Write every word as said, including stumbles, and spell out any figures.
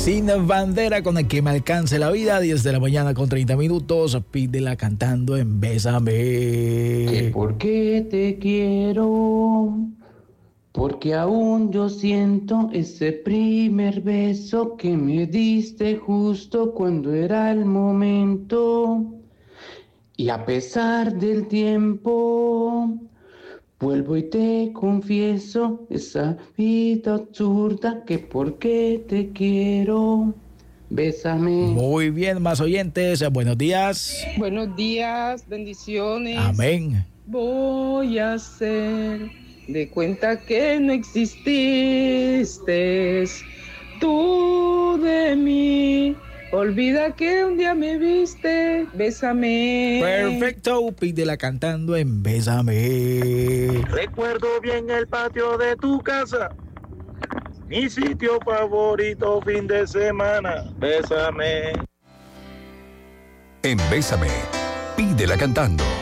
Sin bandera, con el que me alcance la vida, diez de la mañana con treinta minutos, pídela cantando en Bésame. Que por qué te quiero, porque aún yo siento ese primer beso que me diste justo cuando era el momento. Y a pesar del tiempo, vuelvo y te confieso esa vida absurda que por qué te quiero. Bésame. Muy bien, más oyentes. Buenos días. Buenos días, bendiciones. Amén. Voy a hacer de cuenta que no exististe tú de mí. Olvida que un día me viste. Bésame. Perfecto, pídela cantando en Bésame. Recuerdo bien el patio de tu casa, mi sitio favorito fin de semana. Bésame. En Bésame, pídela cantando.